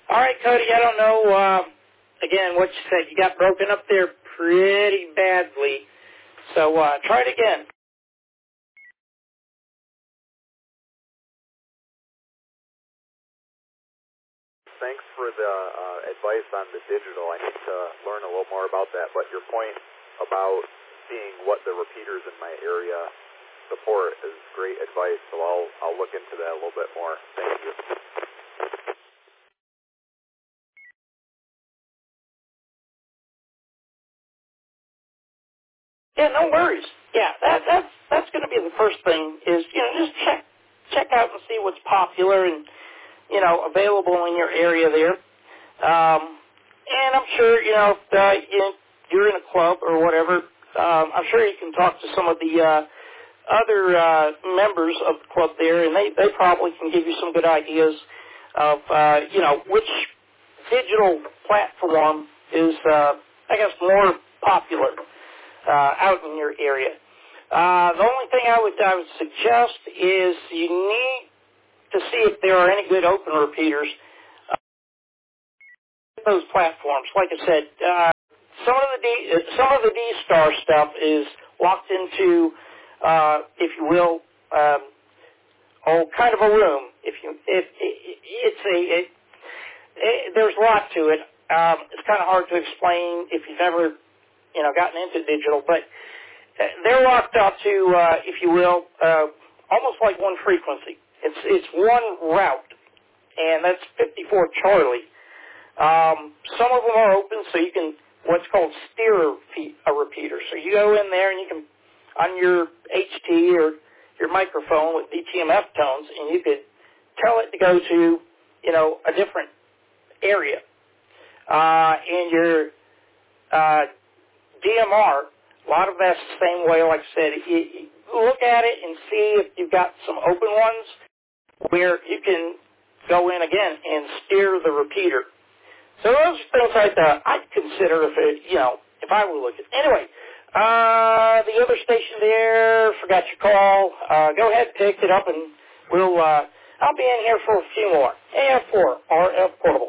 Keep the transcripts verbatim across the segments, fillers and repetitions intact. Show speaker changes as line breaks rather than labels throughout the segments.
All right, Cody, I don't know, uh, again, what you said. You got broken up there pretty badly. So uh, try it again.
Thanks for the uh, advice on the digital. I need to learn a little more about that. But your point about seeing what the repeaters in my area support is great advice. So I'll I'll look into that a little bit more. Thank you.
Yeah, no worries. Yeah, that, that's that's going to be the first thing is, you know, just check check out and see what's popular and, you know, available in your area there. Um, and I'm sure, you know, if uh, you, you're in a club or whatever, um, I'm sure you can talk to some of the uh, other uh, members of the club there, and they, they probably can give you some good ideas of, uh, you know, which digital platform is, uh, I guess, more popular uh, out in your area. Uh, the only thing I would I would suggest is you need to see if there are any good open repeaters uh, those platforms. Like I said, uh, some of the D, some of the D-Star stuff is locked into, uh, if you will, um, oh, kind of a room. If you, if it, it's a, it, it, there's a lot to it. Um, it's kind of hard to explain if you've never, you know, gotten into digital, but they're locked out to, uh, if you will, uh, almost like one frequency. It's it's one route, and that's fifty-four Charlie. Um, some of them are open, so you can what's called steer a repeater. So you go in there and you can, on your H T or your microphone with D T M F tones, and you could tell it to go to, you know, a different area. Uh, and your uh, D M R, a lot of that's the same way. Like I said, if you, you look at it and see if you've got some open ones where you can go in again and steer the repeater. So those are things I'd, uh, I'd consider if it, you know, if I were looking. Anyway, uh, the other station there, forgot your call. Uh, go ahead, pick it up, and we'll, uh, I'll be in here for a few more. A F four, R F Portable.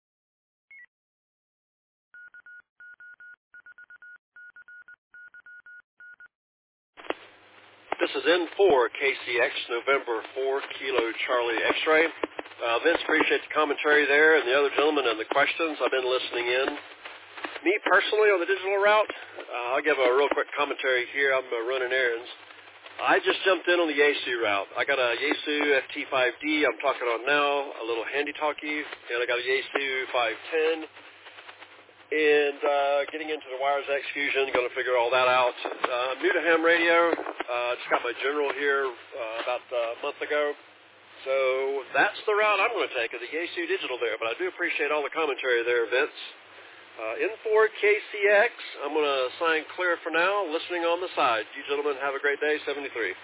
This is N four K C X, November four, Kilo Charlie X-ray. Uh, Vince, appreciate the commentary there and the other gentlemen and the questions. I've been listening in. Me personally on the digital route, uh, I'll give a real quick commentary here. I'm uh, running errands. I just jumped in on the Yaesu route. I got a Yaesu F T five D I'm talking on now, a little handy talkie, and I got a Yaesu five ten. And uh, getting into the Wires X Fusion, going to figure all that out. Uh, new to ham radio. Uh, just got my general here uh, about a month ago. So that's the route I'm going to take, of the Yaesu digital there. But I do appreciate all the commentary there, Vince. Uh, N four K C X, I'm going to sign clear for now, listening on the side. You gentlemen have a great day, seventy-three.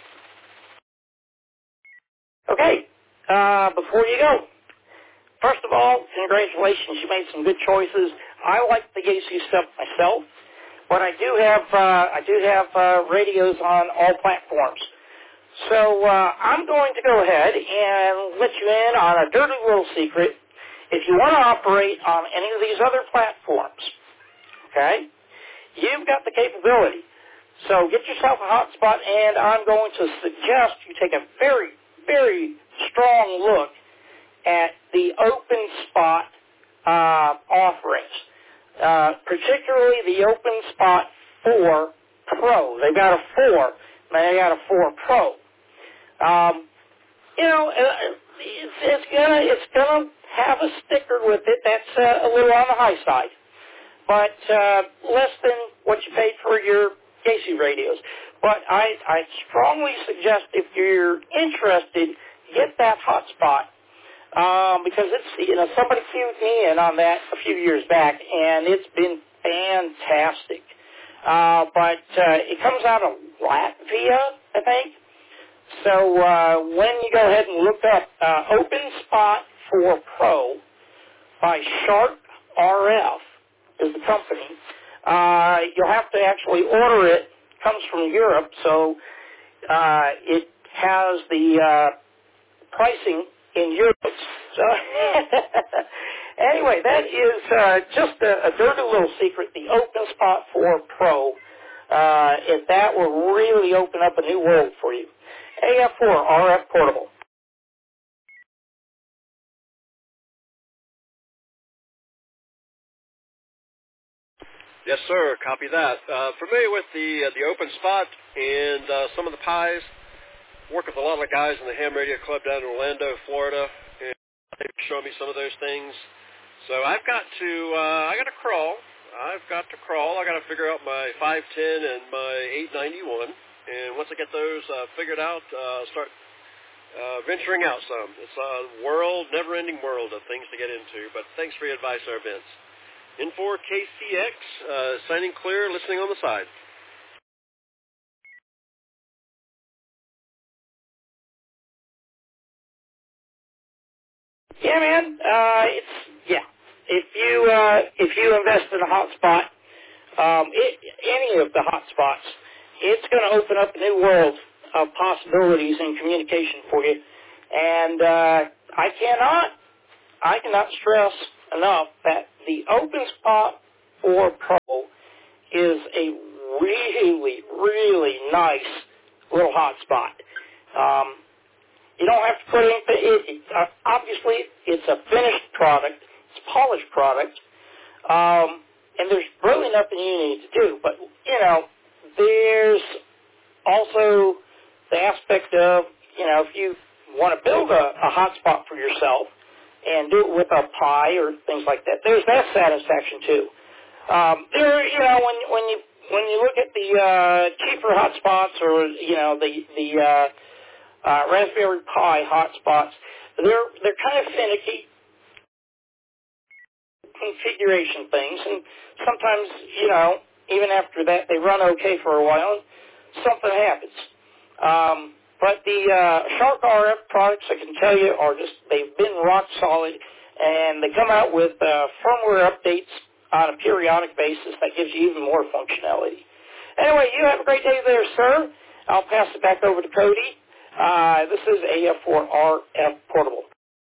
Okay, uh, before you go, first of all, congratulations. You made some good choices. I like the Yaesu stuff myself, but I do have uh, I do have uh, radios on all platforms. So uh, I'm going to go ahead and let you in on a dirty little secret. If you want to operate on any of these other platforms, okay, you've got the capability. So get yourself a hotspot, and I'm going to suggest you take a very, very strong look at the open spot uh, offerings, uh, particularly the open spot four Pro. They've got a four, and they got a four Pro. Um, you know, it's, it's gonna it's gonna have a sticker with it that's uh, a little on the high side, but uh, less than what you paid for your Yaesu radios. But I I strongly suggest if you're interested, get that hotspot. Um, because it's, you know, somebody cued me in on that a few years back, and it's been fantastic. Uh, but uh, it comes out of Latvia, I think. So uh, when you go ahead and look up uh, Open Spot four Pro by Sharp R F is the company, uh, you'll have to actually order it. It comes from Europe, so uh, it has the uh, pricing in Europe. So Anyway, that is uh, just a, a dirty little secret, the OpenSpot four Pro. Uh, if that will really open up a new world for you. A F four R F Portable.
Yes, sir. Copy that. Uh, familiar with the uh, the OpenSpot and uh, some of the pies. Work with a lot of guys in the Ham Radio Club down in Orlando, Florida, and they've shown me some of those things. So I've got to uh, I got to crawl. I've got to crawl. I got to figure out my five ten and my eight ninety-one, and once I get those uh, figured out, uh, start uh, venturing out some. It's a world, never-ending world of things to get into. But thanks for your advice, there, Vince. In for K C X, uh, signing clear, listening on the side.
Yeah, man. Uh, it's yeah. If you uh, if you invest in a hotspot, um, it, any of the hotspots, it's going to open up a new world of possibilities in communication for you. And uh, I cannot I cannot stress enough that the OpenSpot four Pro is a really really nice little hotspot. Um, You don't have to put anything. It, it, uh, obviously, it's a finished product. It's a polished product, um, and there's really nothing you need to do. But you know, there's also the aspect of you know, if you want to build a, a hotspot for yourself and do it with a Pi or things like that, there's that satisfaction too. Um, there, you know, when when you when you look at the uh, cheaper hotspots or you know the the uh, Uh, Raspberry Pi hotspots, they're they're kind of finicky configuration things, and sometimes, you know, even after that, they run okay for a while, and something happens. Um, but the uh, Shark R F products, I can tell you, are just, they've been rock solid, and they come out with uh, firmware updates on a periodic basis that gives you even more functionality. Anyway, you have a great day there, sir. I'll pass it back over to Cody. Uh, this is A F four R F Portable.